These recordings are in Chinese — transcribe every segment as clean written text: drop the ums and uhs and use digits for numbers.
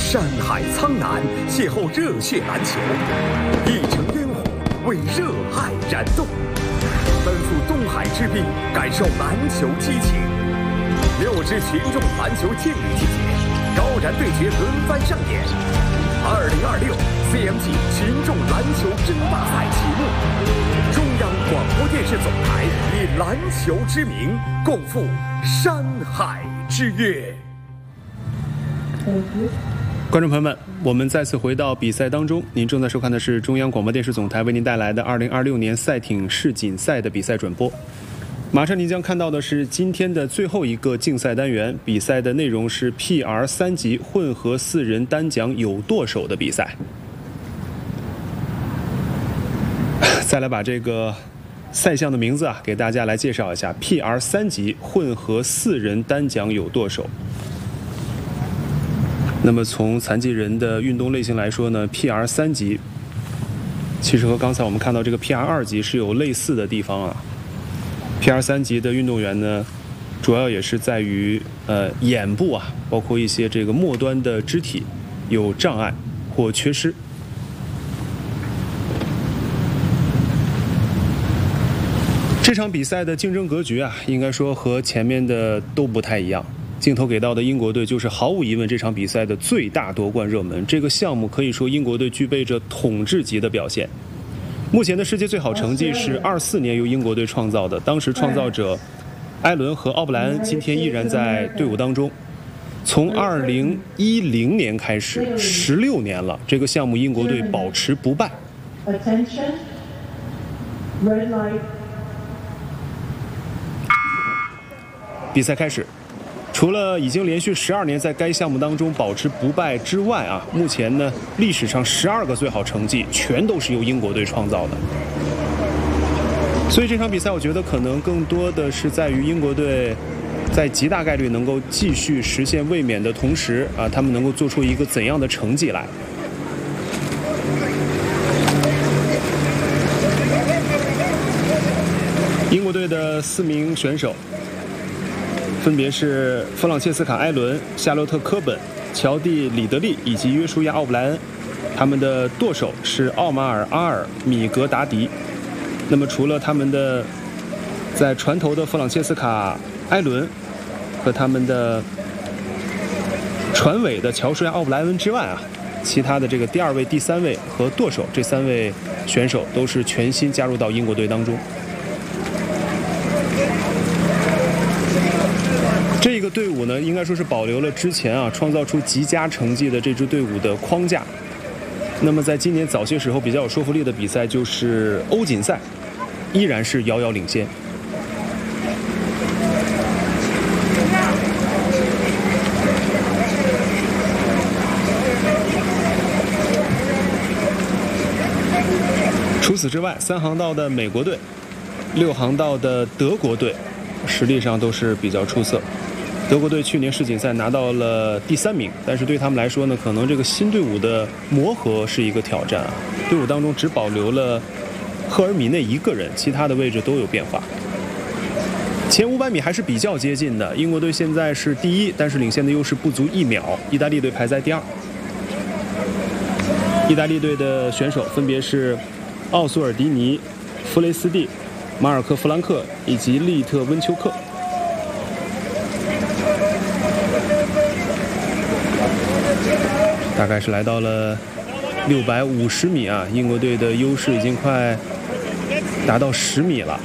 山海苍南，邂逅热血篮球，一城烟火为热爱燃动，奔赴东海之滨，感受篮球激情。6支群众篮球健力季节，高燃对决轮番上演。2026 CMG 群众篮球争霸赛启幕，中央广播电视总台以篮球之名，共赴山海之约。 观众朋友们，我们再次回到比赛当中。您正在收看的是中央广播电视总台为您带来的2026年赛艇世锦赛的比赛转播。马上您将看到的是今天的最后一个竞赛单元，比赛的内容是 PR3级混合4人单桨有舵手的比赛。再来把这个赛项的名字给大家来介绍一下 PR3级混合4人单桨有舵手。那么从残疾人的运动类型来说呢， PR3级其实和刚才我们看到这个 PR2级是有类似的地方啊。PR3级的运动员呢，主要也是在于眼部包括一些这个末端的肢体有障碍或缺失。这场比赛的竞争格局应该说和前面的都不太一样。镜头给到的英国队就是毫无疑问这场比赛的最大夺冠热门。这个项目可以说英国队具备着统治级的表现。目前的世界最好成绩是24年由英国队创造的，当时创造者埃伦和奥布莱恩今天依然在队伍当中。从2010年开始，16年了，这个项目英国队保持不败。比赛开始。除了已经连续12年在该项目当中保持不败之外目前呢历史上12个最好成绩全都是由英国队创造的。所以这场比赛我觉得可能更多的是在于英国队在极大概率能够继续实现卫冕的同时他们能够做出一个怎样的成绩来。英国队的4名选手分别是弗朗切斯卡·埃伦、夏洛特·科本、乔蒂·里德利以及约书亚·奥布莱恩。他们的舵手是奥马尔·阿尔、米格达迪。那么除了他们的在船头的弗朗切斯卡·埃伦和他们的船尾的乔舒亚·奥布莱恩之外其他的这个第2位、第3位和舵手这3位选手都是全新加入到英国队当中。这个队伍呢，应该说是保留了之前创造出极佳成绩的这支队伍的框架。那么在今年早些时候比较有说服力的比赛就是欧锦赛，依然是遥遥领先。除此之外，3航道的美国队、6航道的德国队实力上都是比较出色。德国队去年世锦赛拿到了第3名，但是对他们来说呢，可能这个新队伍的磨合是一个挑战队伍当中只保留了赫尔米内1个人，其他的位置都有变化。前500米还是比较接近的，英国队现在是第1，但是领先的优势不足1秒。意大利队排在第2。意大利队的选手分别是奥苏尔迪尼、弗雷斯蒂、马尔科·弗兰克以及利特温丘克。大概是来到了650米英国队的优势已经快达到10米了。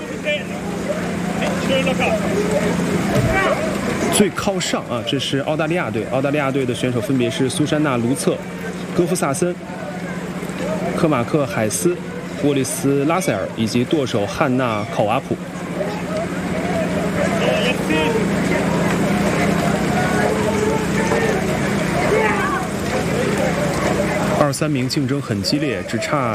最靠上这是澳大利亚队，澳大利亚队的选手分别是苏珊娜·卢策、戈夫萨森、科马克·海斯、沃利斯·拉塞尔以及舵手汉娜·考瓦普。2、3名竞争很激烈，只差